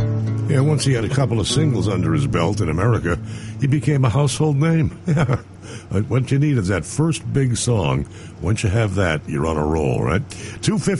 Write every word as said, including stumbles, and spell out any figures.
Yeah, once he had a couple of singles under his belt in America, he became a household name. Yeah. What you need is that first big song. Once you have that, you're on a roll, right? two fifty